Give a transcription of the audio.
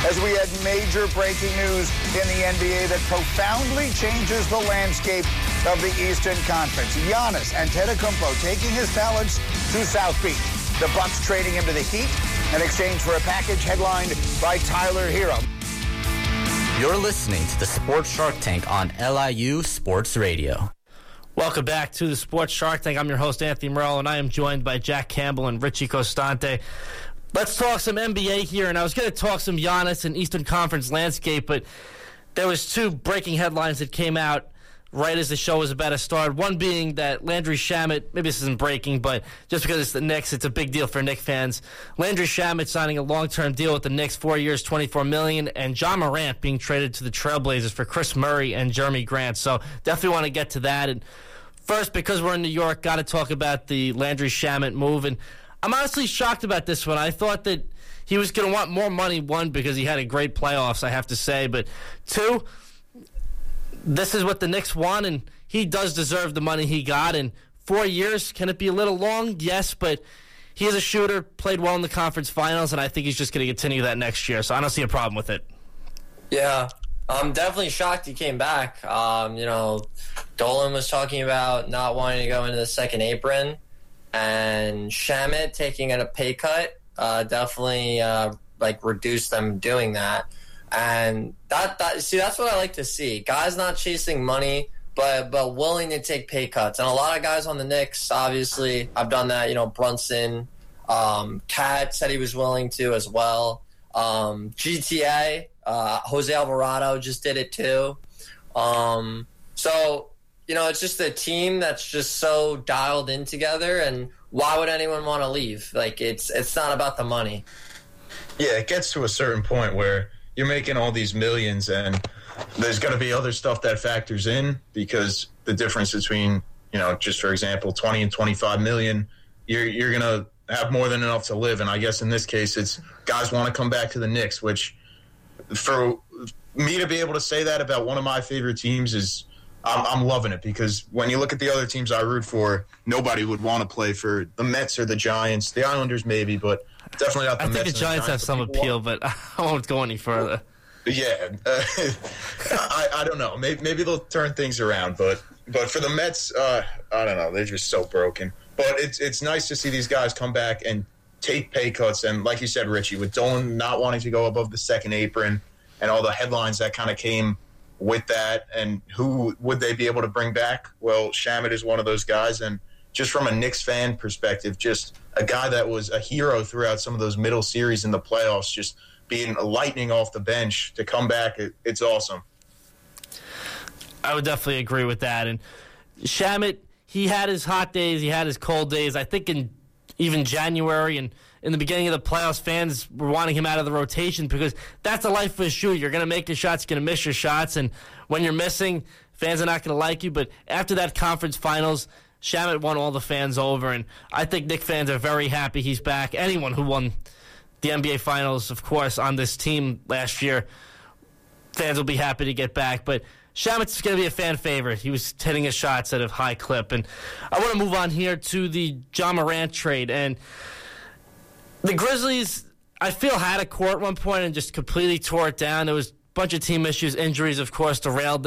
as we had major breaking news in the NBA that profoundly changes the landscape of the Eastern Conference. Giannis Antetokounmpo taking his talents to South Beach. The Bucks trading him to the Heat in exchange for a package headlined by Tyler Hero. You're listening to the Sports Shark Tank on LIU Sports Radio. Welcome back to the Sports Shark Tank. I'm your host, Anthony Morello, and I am joined by Jack Campbell and Richie Costante. Let's talk some NBA here, and I was going to talk some Giannis and Eastern Conference landscape, but there was two breaking headlines that came out right as the show was about to start. One being that Landry Shamet, maybe this isn't breaking, but just because it's the Knicks, it's a big deal for Knicks fans. Landry Shamet signing a long-term deal with the Knicks, 4 years, $24 million, and Ja Morant being traded to the Trailblazers for Chris Murray and Jeremy Grant. So definitely want to get to that. And first, because we're in New York, got to talk about the Landry Shamet move. And I'm honestly shocked about this one. I thought that he was going to want more money, one, because he had a great playoffs, I have to say. But two, this is what the Knicks want, and he does deserve the money he got. And 4 years, can it be a little long? Yes, but he is a shooter, played well in the conference finals, and I think he's just going to continue that next year. So I don't see a problem with it. Yeah, I'm definitely shocked he came back. Dolan was talking about not wanting to go into the second apron, and Shamet taking a pay cut definitely reduced them doing that. And that's what I like to see. Guys not chasing money, but willing to take pay cuts. And a lot of guys on the Knicks, obviously, I've done that. Brunson, Cat said he was willing to as well. GTA, Jose Alvarado just did it too. It's just a team that's just so dialed in together. And why would anyone want to leave? It's not about the money. Yeah, it gets to a certain point where you're making all these millions, and there's going to be other stuff that factors in, because the difference between, just for example, 20 and 25 million, you're going to have more than enough to live. And I guess in this case, it's guys want to come back to the Knicks, which for me to be able to say that about one of my favorite teams is I'm loving it, because when you look at the other teams I root for, nobody would want to play for the Mets or the Giants, the Islanders maybe, but definitely not the Mets. I think the Giants have some appeal, but I won't go any further. Yeah, I don't know. Maybe they'll turn things around, but for the Mets, I don't know. They're just so broken. But it's nice to see these guys come back and take pay cuts. And like you said, Richie, with Dolan not wanting to go above the second apron and all the headlines that kind of came with that, and who would they be able to bring back? Well, Shamet is one of those guys, and just from a Knicks fan perspective, just a guy that was a hero throughout some of those middle series in the playoffs, just being lightning off the bench to come back, it's awesome. I would definitely agree with that. And Shamet, he had his hot days, he had his cold days. I think in even January and in the beginning of the playoffs, fans were wanting him out of the rotation, because that's the life of a shooter. You're going to make your shots, you're going to miss your shots, and when you're missing, fans are not going to like you. But after that conference finals, Shamet won all the fans over, and I think Knicks fans are very happy he's back. Anyone who won the NBA Finals, of course, on this team last year, fans will be happy to get back. But Shamet's going to be a fan favorite. He was hitting his shots at a high clip. And I want to move on here to the Ja Morant trade. And the Grizzlies, I feel, had a core at one point and just completely tore it down. There was a bunch of team issues, injuries, of course, derailed them.